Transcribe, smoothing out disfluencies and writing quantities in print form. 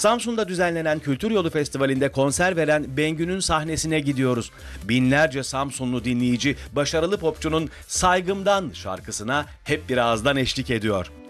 Samsun'da düzenlenen Kültür Yolu Festivali'nde konser veren Bengü'nün sahnesine gidiyoruz. Binlerce Samsunlu dinleyici başarılı popçunun Saygımdan şarkısına hep bir ağızdan eşlik ediyor.